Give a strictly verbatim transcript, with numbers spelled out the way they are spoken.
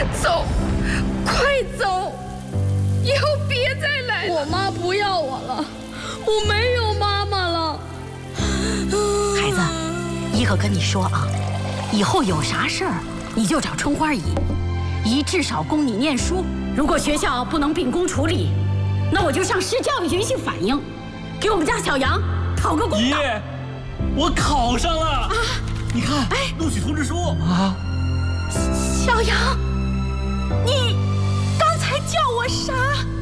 走，快走，以后别再来了。 我妈不要我了，我没有妈妈了。 孩子，姨可跟你说啊，以后有啥事儿你就找春花姨，姨至少供你念书。如果学校不能秉公处理，那我就向市教育局去反映，给我们家小杨讨个公道。 姨，我考上了啊！你看， 哎， 录取通知书啊！ 小杨，你刚才叫我啥？